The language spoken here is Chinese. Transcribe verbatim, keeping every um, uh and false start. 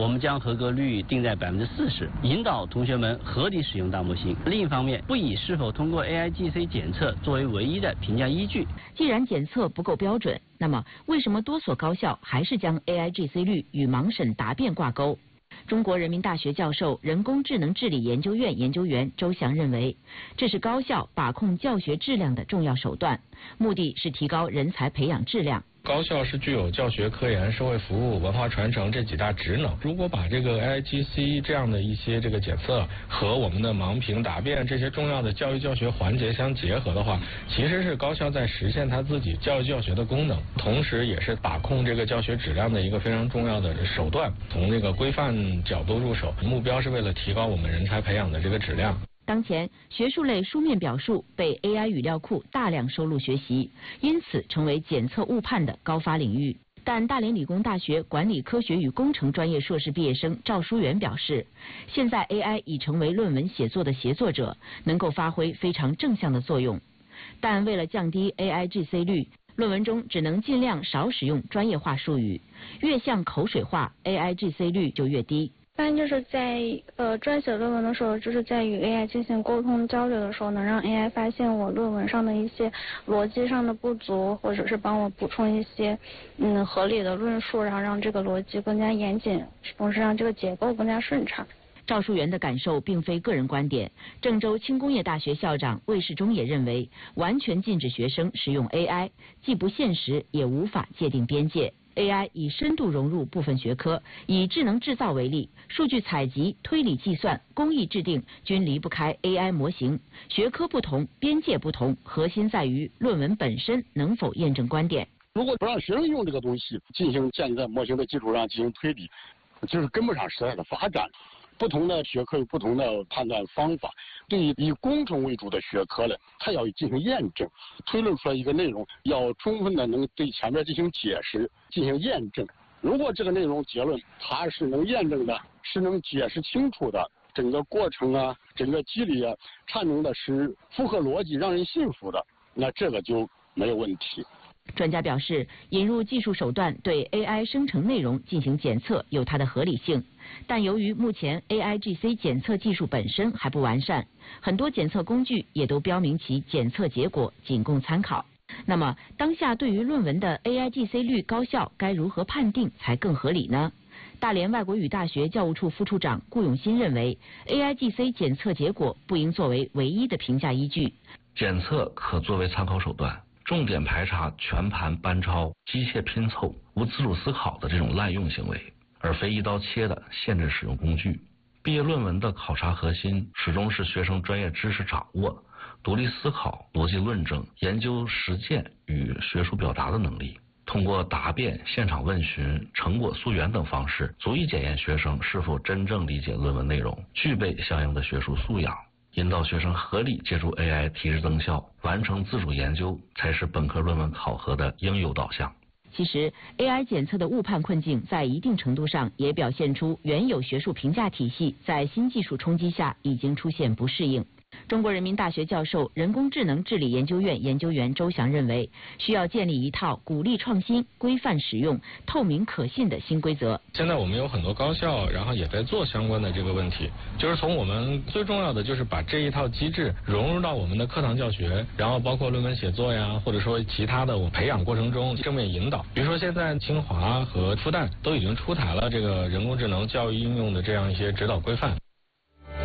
我们将合格率定在百分之四十，引导同学们合理使用大模型。另一方面，不以是否通过 A I G C 检测作为唯一的评价依据。 既然检测不够标准，那么为什么多所高校还是将 A I G C 率与盲审答辩挂钩？中国人民大学教授、人工智能治理研究院研究员周翔认为，这是高校把控教学质量的重要手段，目的是提高人才培养质量。 高校是具有教学、科研、社会服务、文化传承这几大职能。如果把这个 A I G C 这样的一些这个检测和我们的盲评答辩这些重要的教育教学环节相结合的话，其实是高校在实现它自己教育教学的功能，同时也是把控这个教学质量的一个非常重要的手段。从这个规范角度入手，目标是为了提高我们人才培养的这个质量。 当前，学术类书面表述被 A I 语料库大量收录学习，因此成为检测误判的高发领域。但大连理工大学管理科学与工程专业硕士毕业生赵书元表示，现在 A I 已成为论文写作的协作者，能够发挥非常正向的作用。但为了降低 A I G C 率，论文中只能尽量少使用专业化术语，越像口水话 ，A I G C 率就越低。 一般就是在呃撰写论文的时候，就是在与 A I 进行沟通交流的时候，能让 A I 发现我论文上的一些逻辑上的不足，或者是帮我补充一些嗯合理的论述，然后让这个逻辑更加严谨，同时让这个结构更加顺畅。 赵书元的感受并非个人观点，郑州轻工业大学校长魏世忠也认为，完全禁止学生使用 A I， 既不现实，也无法界定边界。A I 已深度融入部分学科，以智能制造为例，数据采集、推理计算、工艺制定均离不开 A I 模型。学科不同，边界不同，核心在于论文本身能否验证观点。 如果不让学生用这个东西进行建立在模型的基础上进行推理，就是跟不上时代的发展。不同的学科有不同的判断方法，对于以工程为主的学科呢，它要进行验证，推论出来一个内容，要充分的能对前面进行解释、进行验证。如果这个内容结论它是能验证的，是能解释清楚的，整个过程啊、整个机理啊阐明的是符合逻辑、让人信服的，那这个就没有问题。 专家表示，引入技术手段对 A I 生成内容进行检测有它的合理性，但由于目前 A I G C 检测技术本身还不完善，很多检测工具也都标明其检测结果仅供参考。那么，当下对于论文的 A I G C 率高效该如何判定才更合理呢？大连外国语大学教务处副处长顾永新认为 ，A I G C 检测结果不应作为唯一的评价依据， 检测可作为参考手段。重点排查全盘班抄、机械拼凑、无自主思考的这种滥用行为，而非一刀切的限制使用工具。毕业论文的考察核心始终是学生专业知识掌握、独立思考、逻辑论证、研究实践与学术表达的能力。通过答辩、现场问询、成果溯源等方式，足以检验学生是否真正理解论文内容，具备相应的学术素养。引导学生合理借助 A I 提质增效，完成自主研究，才是本科论文考核的应有导向。 其实 A I 检测的误判困境在一定程度上也表现出原有学术评价体系在新技术冲击下已经出现不适应。中国人民大学教授、人工智能治理研究院研究员周翔认为，需要建立一套鼓励创新、规范使用、透明可信的新规则。 现在我们有很多高校，然后也在做相关的这个问题，就是从我们最重要的就是把这一套机制融入到我们的课堂教学，然后包括论文写作呀，或者说其他的我培养过程中正面引导。比如说现在清华和复旦都已经出台了这个人工智能教育应用的这样一些指导规范。